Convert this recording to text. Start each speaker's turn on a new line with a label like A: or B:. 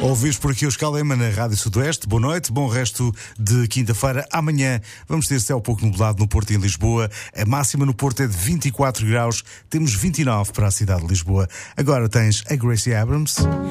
A: Ouvis por aqui o Escalema na Rádio Sudoeste. Boa noite, bom resto de quinta-feira. Amanhã vamos ter céu pouco nublado no Porto e em Lisboa. A máxima no Porto é de 24 graus. Temos 29 para a cidade de Lisboa. Agora tens a Gracie Abrams.